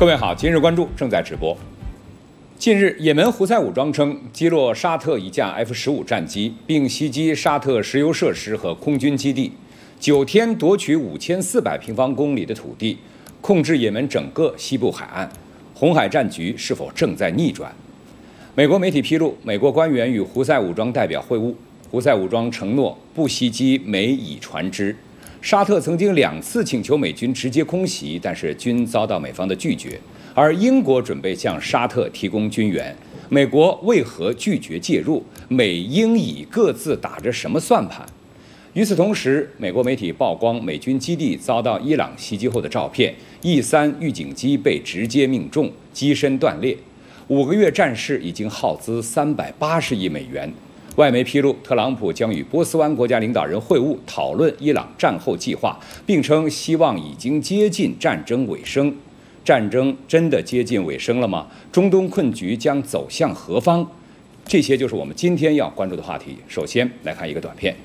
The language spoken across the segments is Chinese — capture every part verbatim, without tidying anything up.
各位好，今日关注正在直播。近日，也门胡塞武装称击落沙特一架 F 十五战机，并袭击沙特石油设施和空军基地，九天夺取五千四百平方公里的土地，控制也门整个西部海岸。红海战局是否正在逆转？美国媒体披露，美国官员与胡塞武装代表会晤，胡塞武装承诺不袭击美以船只。沙特曾经两次请求美军直接空袭，但是均遭到美方的拒绝。而英国准备向沙特提供军援，美国为何拒绝介入？美英以各自打着什么算盘？与此同时，美国媒体曝光美军基地遭到伊朗袭击后的照片 ，E 三预警机被直接命中，机身断裂。五个月战事已经耗资三百八十亿美元。外媒披露，特朗普将与波斯湾国家领导人会晤，讨论伊朗战后计划，并称希望已经接近战争尾声。战争真的接近尾声了吗？中东困局将走向何方？这些就是我们今天要关注的话题。首先来看一个短片。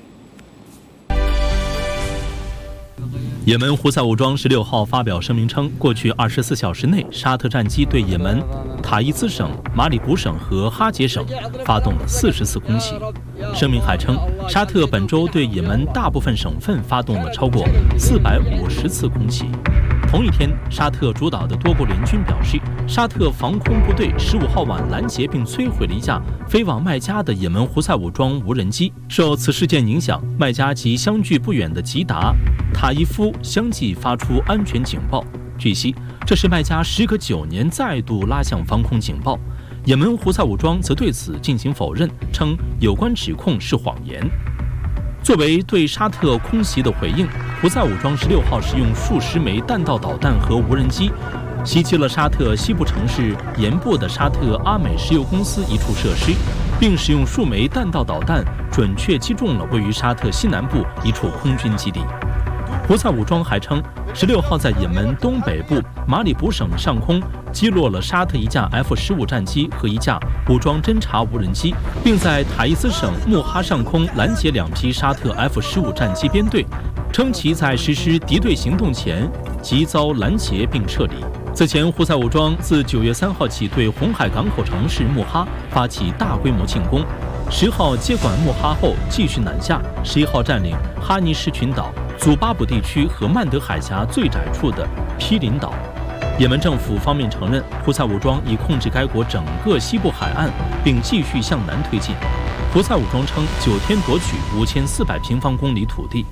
也门胡塞武装十六号发表声明称，过去二十四小时内，沙特战机对也门塔伊兹省、马里卜省和哈杰省发动了四十次空袭。声明还称，沙特本周对也门大部分省份发动了超过四百五十次空袭。同一天，沙特主导的多国联军表示，沙特防空部队十五号晚拦截并摧毁了一架飞往麦加的也门胡塞武装无人机。受此事件影响，麦加及相距不远的吉达、塔伊夫相继发出安全警报。据悉，这是麦加时隔九年再度拉响防空警报。也门胡塞武装则对此进行否认，称有关指控是谎言。作为对沙特空袭的回应，胡塞武装十六号使用数十枚弹道导弹和无人机，袭击了沙特西部城市盐部的沙特阿美石油公司一处设施，并使用数枚弹道导弹准确击中了位于沙特西南部一处空军基地。胡塞武装还称，十六号在也门东北部马里卜省上空击落了沙特一架 F 十五战机和一架武装侦察无人机，并在塔伊斯省穆哈上空拦截两批沙特 F 十五战机编队，称其在实施敌对行动前即遭拦截并撤离。此前，胡塞武装自九月三号起对红海港口城市穆哈发起大规模进攻，十号接管穆哈后继续南下，十一号占领哈尼什群岛、祖巴卜地区和曼德海峡最窄处的毗邻岛。也门政府方面承认，胡塞武装已控制该国整个西部海岸，并继续向南推进。胡塞武装称，九天夺取五千四百平方公里土地。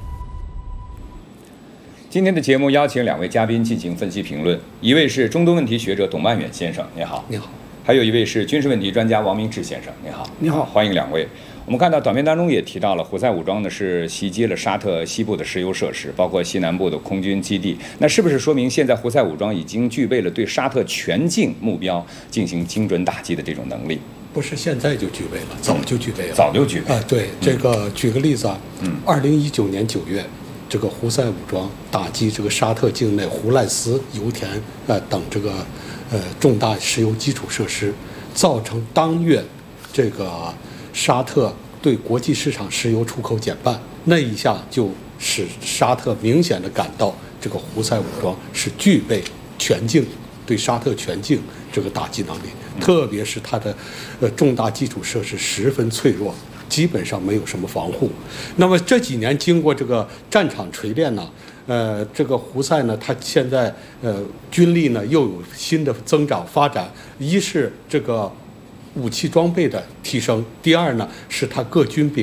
今天的节目邀请两位嘉宾进行分析评论，一位是中东问题学者董曼远先生，你好。 你好。 还有一位是军事问题专家王明志先生，你好。 你好， 欢迎两位。我们看到短片当中也提到了，胡塞武装呢是袭击了沙特西部的石油设施，包括西南部的空军基地。那是不是说明现在胡塞武装已经具备了对沙特全境目标进行精准打击的这种能力？ 不是现在就具备了，早就具备了。 早就具备啊、呃！对，这个举个例子啊，嗯，二零一九年九月，这个胡塞武装打击这个沙特境内胡赖斯油田呃等这个呃重大石油基础设施，造成当月这个沙特对国际市场石油出口减半，那一下就使沙特明显的感到这个胡塞武装是具备全境对沙特全境这个打击能力，特别是它的呃重大基础设施十分脆弱，基本上没有什么防护。那么这几年经过这个战场锤炼呢，呃，这个胡塞呢，它现在呃军力呢又有新的增长发展，一是这个武器装备的提升，第二呢是它各军兵